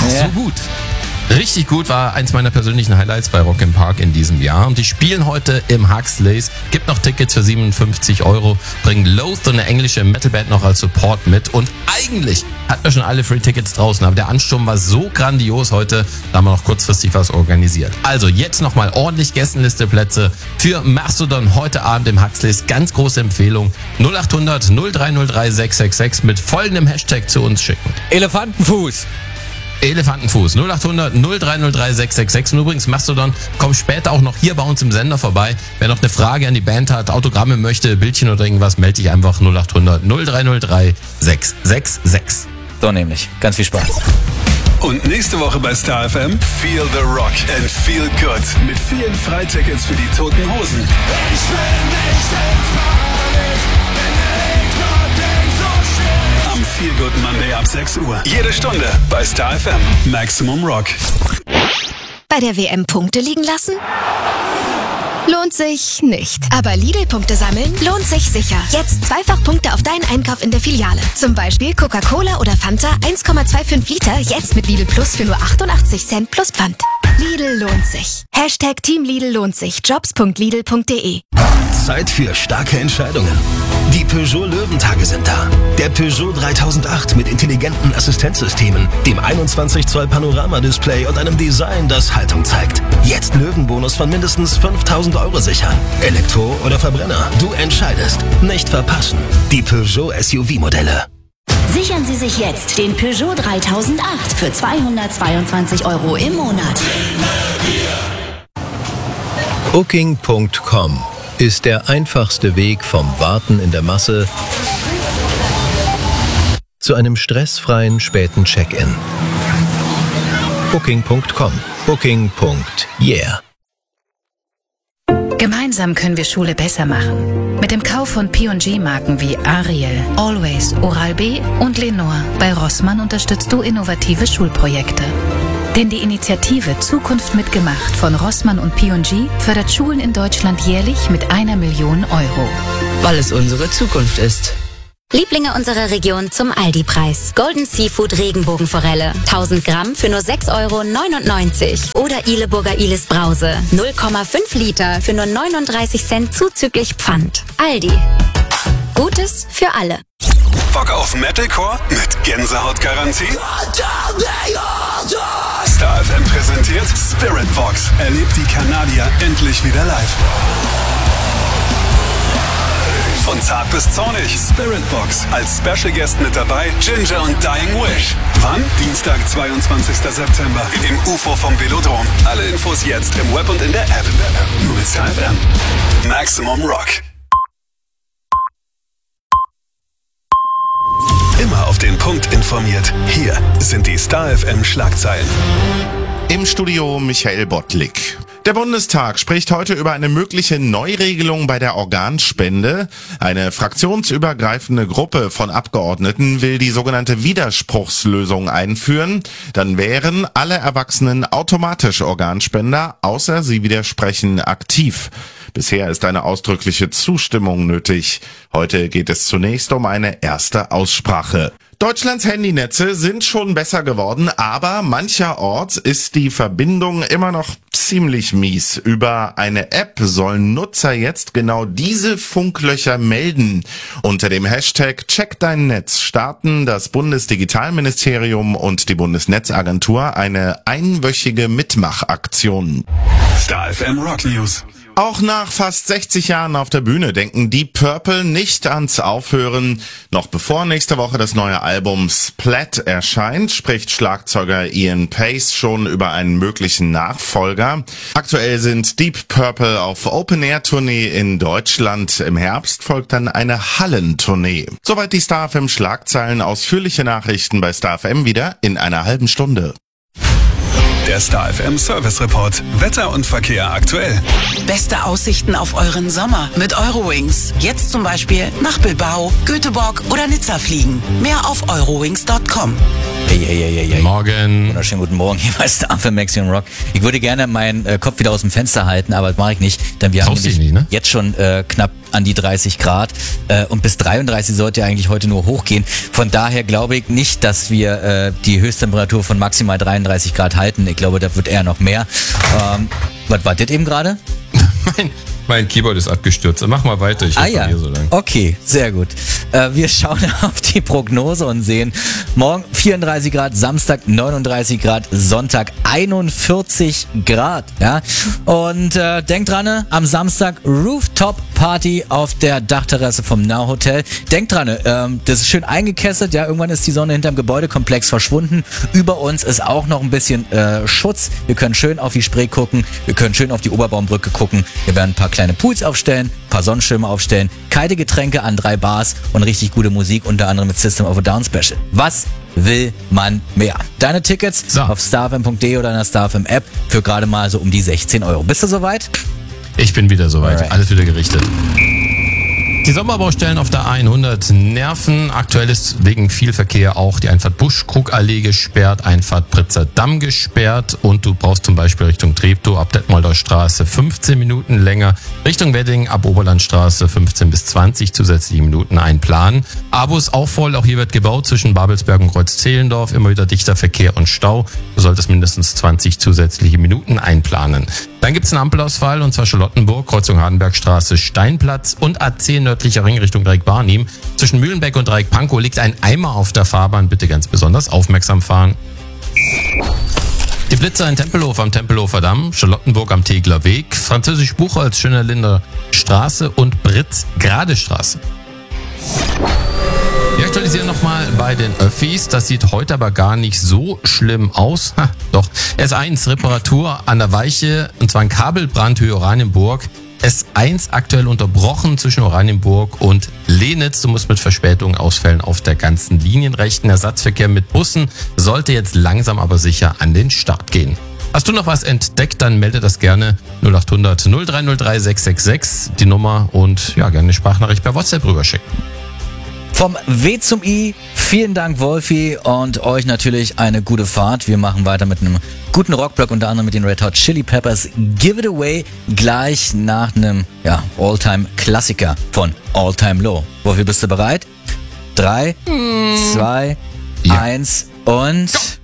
So gut. Richtig gut, war eins meiner persönlichen Highlights bei Rock im Park in diesem Jahr. Und die spielen heute im Huxleys. Gibt noch Tickets für 57 €. Bringen Loathe und eine englische Metalband noch als Support mit. Und eigentlich hatten wir schon alle Free-Tickets draußen. Aber der Ansturm war so grandios heute, da haben wir noch kurzfristig was organisiert. Also jetzt nochmal ordentlich Gästenlisteplätze für Mastodon heute Abend im Huxleys. Ganz große Empfehlung. 0800 0303 666 mit folgendem Hashtag zu uns schicken. Elefantenfuß 0800 0303 666. Und übrigens, Mastodon kommt später auch noch hier bei uns im Sender vorbei. Wer noch eine Frage an die Band hat, Autogramme möchte, Bildchen oder irgendwas, melde dich einfach 0800 0303 666. So nämlich. Ganz viel Spaß. Und nächste Woche bei Star FM Feel the Rock and Feel Good mit vielen Freitickets für die Toten Hosen. Am Feel Good Monday ab 6 Uhr. Jede Stunde bei Star FM. Maximum Rock. Bei der WM Punkte liegen lassen? Lohnt sich nicht. Aber Lidl-Punkte sammeln lohnt sich sicher. Jetzt zweifach Punkte auf deinen Einkauf in der Filiale. Zum Beispiel Coca-Cola oder Fanta 1,25 Liter, jetzt mit Lidl Plus für nur 88 Cent plus Pfand. Lidl lohnt sich. Hashtag Team Lidl lohnt sich. Jobs.lidl.de. Zeit für starke Entscheidungen. Die Peugeot Löwentage sind da. Der Peugeot 3008 mit intelligenten Assistenzsystemen, dem 21 Zoll Panoramadisplay und einem Design, das Haltung zeigt. Jetzt Löwenbonus von mindestens 5.000 € sichern. Elektro oder Verbrenner, du entscheidest. Nicht verpassen. Die Peugeot SUV-Modelle. Sichern Sie sich jetzt den Peugeot 3008 für 222 € im Monat. Booking.com ist der einfachste Weg vom Warten in der Masse zu einem stressfreien späten Check-in. Booking.com. Booking.yeah. Gemeinsam können wir Schule besser machen. Mit dem Kauf von P&G-Marken wie Ariel, Always, Oral-B und Lenore bei Rossmann unterstützt du innovative Schulprojekte. Denn die Initiative Zukunft mitgemacht von Rossmann und P&G fördert Schulen in Deutschland jährlich mit 1 Million €. Weil es unsere Zukunft ist. Lieblinge unserer Region zum Aldi-Preis. Golden Seafood Regenbogenforelle. 1000 Gramm für nur 6,99 € Oder Ihleburger Ihles Brause. 0,5 Liter für nur 39 Cent zuzüglich Pfand. Aldi. Gutes für alle. Bock auf Metalcore mit Gänsehautgarantie? Star FM präsentiert Spiritbox. Erlebt die Kanadier endlich wieder live. Von zart bis zornig. Spiritbox. Als Special Guest mit dabei Ginger und Dying Wish. Wann? Dienstag, 22. September. Im UFO vom Velodrom. Alle Infos jetzt im Web und in der App. Nur mit Star FM. Maximum Rock. Immer auf den Punkt informiert. Hier sind die Star FM Schlagzeilen. Im Studio Michael Bottlik. Der Bundestag spricht heute über eine mögliche Neuregelung bei der Organspende. Eine fraktionsübergreifende Gruppe von Abgeordneten will die sogenannte Widerspruchslösung einführen. Dann wären alle Erwachsenen automatisch Organspender, außer sie widersprechen aktiv. Bisher ist eine ausdrückliche Zustimmung nötig. Heute geht es zunächst um eine erste Aussprache. Deutschlands Handynetze sind schon besser geworden, aber mancherorts ist die Verbindung immer noch ziemlich mies. Über eine App sollen Nutzer jetzt genau diese Funklöcher melden. Unter dem Hashtag Check dein Netz starten das Bundesdigitalministerium und die Bundesnetzagentur eine einwöchige Mitmachaktion. Star FM Rock News. Auch nach fast 60 Jahren auf der Bühne denken Deep Purple nicht ans Aufhören. Noch bevor nächste Woche das neue Album Splat erscheint, spricht Schlagzeuger Ian Pace schon über einen möglichen Nachfolger. Aktuell sind Deep Purple auf Open-Air-Tournee in Deutschland. Im Herbst folgt dann eine Hallentournee. Soweit die Star FM Schlagzeilen. Ausführliche Nachrichten bei Star FM wieder in einer halben Stunde. Der Star FM Service Report. Wetter und Verkehr aktuell. Beste Aussichten auf euren Sommer mit Eurowings. Jetzt zum Beispiel nach Bilbao, Göteborg oder Nizza fliegen. Mehr auf eurowings.com. Hey. Morgen. Wunderschönen guten Morgen hier bei Star FM Maximum Rock. Ich würde gerne meinen Kopf wieder aus dem Fenster halten, aber das mache ich nicht, denn wir haben Traust dich nicht, ne? jetzt schon knapp an die 30 Grad und bis 33 sollte ja eigentlich heute nur hochgehen. Von daher glaube ich nicht, dass wir die Höchsttemperatur von maximal 33 Grad halten. Ich glaube, da wird eher noch mehr. Was war das eben gerade? Mein Keyboard ist abgestürzt. Mach mal weiter, ich repariere so lange. Okay, sehr gut. Wir schauen auf die Prognose und sehen morgen 34 Grad, Samstag 39 Grad, Sonntag 41 Grad. Ja? Und denkt dran, am Samstag Rooftop-Party auf der Dachterrasse vom Now Hotel. Denkt dran, das ist schön eingekesselt. Ja? Irgendwann ist die Sonne hinterm Gebäudekomplex verschwunden. Über uns ist auch noch ein bisschen Schutz. Wir können schön auf die Spree gucken. Wir können schön auf die Oberbaumbrücke gucken. Wir werden ein paar kleine Pools aufstellen, ein paar Sonnenschirme aufstellen, kalte Getränke an 3 Bars und richtig gute Musik, unter anderem mit System of a Down Special. Was will man mehr? Deine Tickets auf starfm.de oder in der StarFM App für gerade mal so um die 16 Euro. Bist du soweit? Ich bin wieder soweit. Alright. Alles wieder gerichtet. Die Sommerbaustellen auf der A100 nerven. Aktuell ist wegen viel Verkehr auch die Einfahrt Buschkrugallee gesperrt, Einfahrt Pritzer Damm gesperrt und du brauchst zum Beispiel Richtung Treptow ab Detmolder Straße 15 Minuten länger, Richtung Wedding ab Oberlandstraße 15 bis 20 zusätzliche Minuten einplanen. Abus auch voll, auch hier wird gebaut zwischen Babelsberg und Kreuz-Zehlendorf, immer wieder dichter Verkehr und Stau. Du solltest mindestens 20 zusätzliche Minuten einplanen. Dann gibt's einen Ampelausfall und zwar Charlottenburg, Kreuzung Hardenbergstraße, Steinplatz und A10 nördlicher Ring Richtung Dreieck-Barnim. Zwischen Mühlenbeck und Dreieck-Pankow liegt ein Eimer auf der Fahrbahn. Bitte ganz besonders aufmerksam fahren. Die Blitzer in Tempelhof am Tempelhofer Damm, Charlottenburg am Tegler Weg, Französisch Buchholz, Schönerlinder Straße und Britz Grade Straße. Wir aktualisieren nochmal bei den Öffis. Das sieht heute aber gar nicht so schlimm aus. Doch, S1 Reparatur an der Weiche, und zwar ein Kabelbrand Höhe Oranienburg. S1 aktuell unterbrochen zwischen Oranienburg und Lenitz. Du musst mit Verspätungen, Ausfällen auf der ganzen Linie rechnen. Ersatzverkehr mit Bussen sollte jetzt langsam aber sicher an den Start gehen. Hast du noch was entdeckt, dann melde das gerne 0800 0303 666, die Nummer, und ja, gerne eine Sprachnachricht per WhatsApp rüberschicken. Vom W zum I, vielen Dank Wolfi und euch natürlich eine gute Fahrt. Wir machen weiter mit einem guten Rockblock, unter anderem mit den Red Hot Chili Peppers. Give It Away, gleich nach einem All-Time-Klassiker von All Time Low. Wolfi, bist du bereit? 3, 2, 1 und...